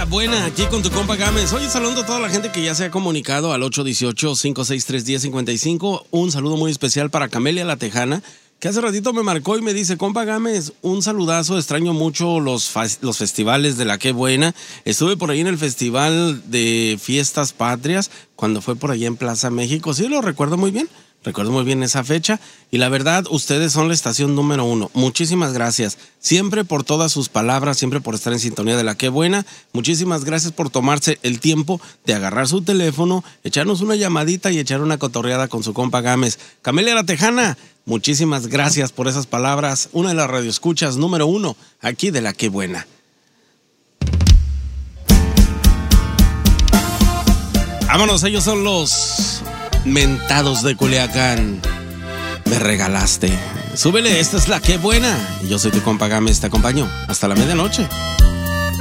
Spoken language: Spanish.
música buena aquí con tu compa Gámez. Oye, saludando a toda la gente que ya se ha comunicado al 818-563-1055. Un saludo muy especial para Camelia La Tejana, que hace ratito me marcó y me dice: compa Gámez, un saludazo, extraño mucho los festivales de la Qué Buena. Estuve por ahí en el Festival de Fiestas Patrias, cuando fue por allá en Plaza México. Sí, lo recuerdo muy bien. Recuerdo muy bien esa fecha y la verdad, ustedes son la estación número 1. Muchísimas gracias. Siempre por todas sus palabras, siempre por estar en sintonía de la Qué Buena. Muchísimas gracias por tomarse el tiempo de agarrar su teléfono, echarnos una llamadita y echar una cotorreada con su compa Gámez. Camelia La Tejana, muchísimas gracias por esas palabras. Una de las radioescuchas número 1 aquí de la Qué Buena. Vámonos, ellos son los Mentados de Culiacán. Me regalaste. Súbele, esta es la Qué Buena. Yo soy tu compa Gámez, te acompaño hasta la medianoche.